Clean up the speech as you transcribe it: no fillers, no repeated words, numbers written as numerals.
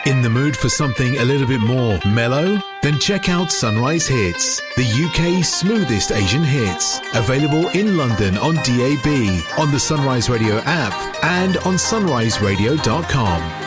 In the mood for something a little bit more mellow? Then check out Sunrise Hits, the UK's smoothest Asian hits. Available in London on DAB, on the Sunrise Radio app, and on sunriseradio.com.